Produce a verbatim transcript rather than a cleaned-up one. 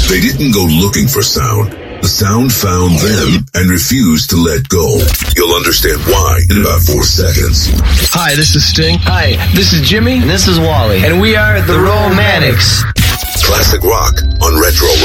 They didn't go looking for sound. The sound found them and refused to let go. You'll understand why in about four seconds. Hi, this is Sting. Hi, this is Jimmy. And this is Wally. And we are the Romantics. Classic rock on Retro